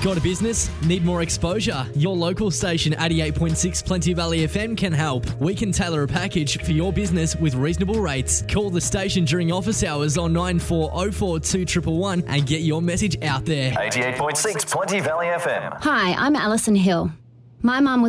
Got a business? Need more exposure? Your local station 88.6 Plenty Valley FM can help. We can tailor a package for your business with reasonable rates. Call the station during office hours on 94042111 and get your message out there. 88.6 Plenty Valley FM. Hi, I'm Alison Hill. My mum was